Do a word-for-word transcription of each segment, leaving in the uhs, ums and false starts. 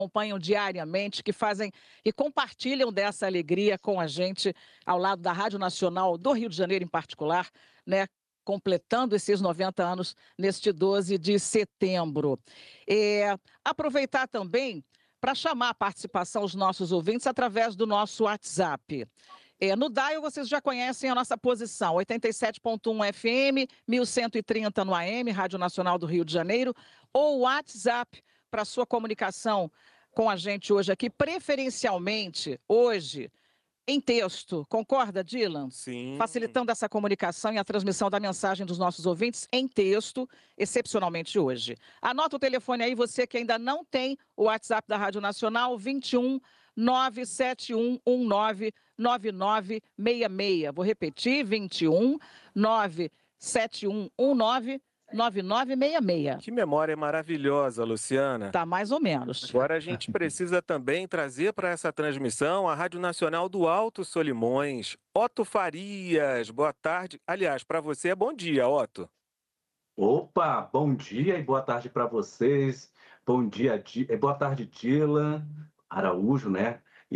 acompanham diariamente, que fazem e compartilham dessa alegria com a gente, ao lado da Rádio Nacional do Rio de Janeiro, em particular, né? Completando esses noventa anos neste doze de setembro. É, aproveitar também para chamar a participação dos nossos ouvintes através do nosso WhatsApp. É, no Dial, vocês já conhecem a nossa posição, oitenta e sete ponto um F M, mil cento e trinta no A M, Rádio Nacional do Rio de Janeiro, ou WhatsApp para sua comunicação com a gente hoje aqui, preferencialmente hoje em texto. Concorda, Dylan? Sim. Facilitando essa comunicação e a transmissão da mensagem dos nossos ouvintes em texto, excepcionalmente hoje. Anota o telefone aí, você que ainda não tem o WhatsApp da Rádio Nacional, vinte e um, nove sete um um nove, nove nove seis seis. Vou repetir, vinte e um, nove sete um um nove, nove nove seis seis. Que memória maravilhosa, Luciana. Tá mais ou menos. Agora a gente precisa também trazer para essa transmissão a Rádio Nacional do Alto Solimões. Otto Farias, boa tarde. Aliás, para você é bom dia, Otto. Opa, bom dia e boa tarde para vocês. Bom dia, Di- eh, boa tarde, Dylan Araújo, né?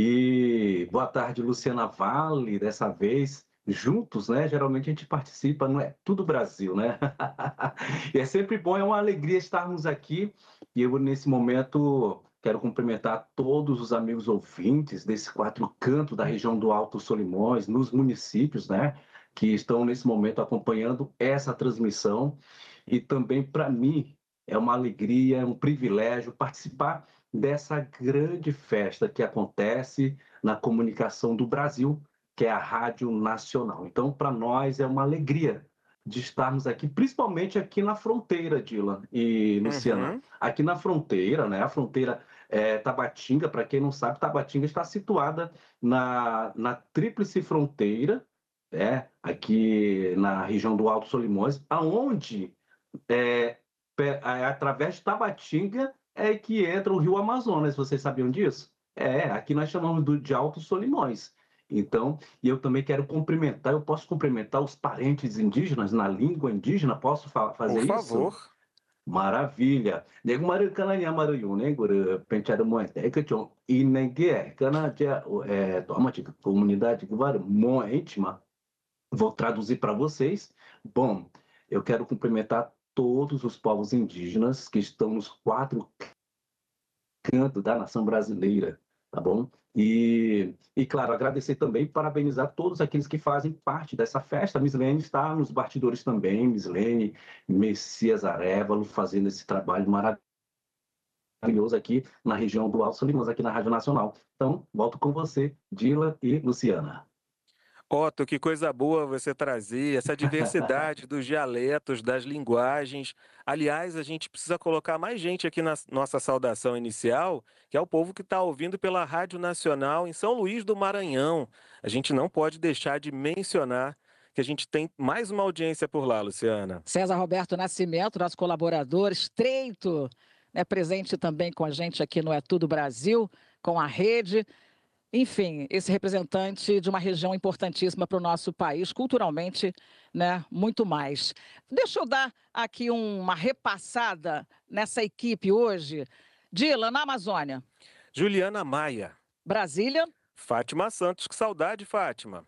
E boa tarde, Luciana Vale, dessa vez. Juntos, né? Geralmente a gente participa, não é tudo Brasil, né? E é sempre bom, é uma alegria estarmos aqui. E eu, nesse momento, quero cumprimentar todos os amigos ouvintes desse quatro canto da região do Alto Solimões, nos municípios, né? Que estão nesse momento acompanhando essa transmissão. E também, para mim, é uma alegria, é um privilégio participar dessa grande festa que acontece na comunicação do Brasil, que é a Rádio Nacional. Então, para nós, é uma alegria de estarmos aqui, principalmente aqui na fronteira, Dylan e Luciana. Uhum. Aqui na fronteira, né? A fronteira é, Tabatinga, para quem não sabe, Tabatinga está situada na, na tríplice fronteira, é, aqui na região do Alto Solimões, aonde é, pe- é, através de Tabatinga é que entra o Rio Amazonas. Vocês sabiam disso? É, aqui nós chamamos do, de Alto Solimões. Então, e eu também quero cumprimentar, eu posso cumprimentar os parentes indígenas na língua indígena? Posso fa- fazer Por isso? favor. Maravilha. Nego maru kana nya maru yu ne guru penchara moente é que chon e negue kana tia é toma tica comunidade que var muito íntima. Vou traduzir para vocês. Bom, eu quero cumprimentar todos os povos indígenas que estão nos quatro cantos da nação brasileira, tá bom? E, e claro, agradecer também e parabenizar todos aqueles que fazem parte dessa festa. A Mislene está nos bastidores também, Mislene, Messias Arévalo, fazendo esse trabalho maravilhoso aqui na região do Alto Solimões, aqui na Rádio Nacional. Então, volto com você, Dila e Luciana. Otto, que coisa boa você trazer essa diversidade dos dialetos, das linguagens. Aliás, a gente precisa colocar mais gente aqui na nossa saudação inicial, que é o povo que está ouvindo pela Rádio Nacional em São Luís do Maranhão. A gente não pode deixar de mencionar que a gente tem mais uma audiência por lá, Luciana. César Roberto Nascimento, nosso colaborador estreito, né, presente também com a gente aqui no É Tudo Brasil, com a rede. Enfim, esse representante de uma região importantíssima para o nosso país, culturalmente, né, muito mais. Deixa eu dar aqui uma repassada nessa equipe hoje. Dylan, na Amazônia. Juliana Maia. Brasília. Fátima Santos, que saudade, Fátima.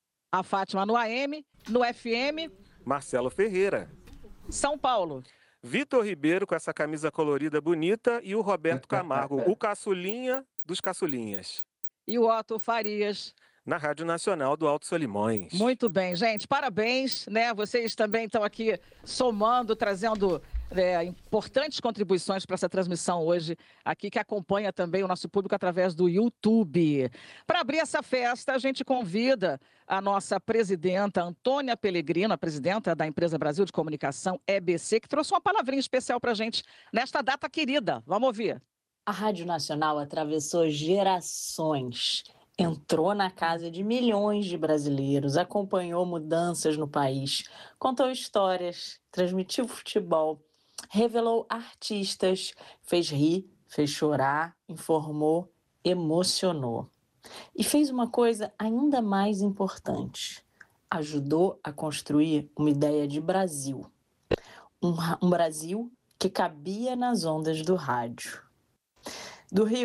A Fátima no A M, no F M. Marcelo Ferreira. São Paulo. Vitor Ribeiro, com essa camisa colorida bonita, e o Roberto Camargo, o caçulinha dos caçulinhas. E o Otto Farias. Na Rádio Nacional do Alto Solimões. Muito bem, gente. Parabéns, né? Vocês também estão aqui somando, trazendo é, importantes contribuições para essa transmissão hoje, aqui que acompanha também o nosso público através do YouTube. Para abrir essa festa, a gente convida a nossa presidenta Antônia Pellegrino, a presidenta da Empresa Brasil de Comunicação, E B C, que trouxe uma palavrinha especial para a gente nesta data querida. Vamos ouvir. A Rádio Nacional atravessou gerações, entrou na casa de milhões de brasileiros, acompanhou mudanças no país, contou histórias, transmitiu futebol, revelou artistas, fez rir, fez chorar, informou, emocionou. E fez uma coisa ainda mais importante: ajudou a construir uma ideia de Brasil. Um, um Brasil que cabia nas ondas do rádio. Do Rio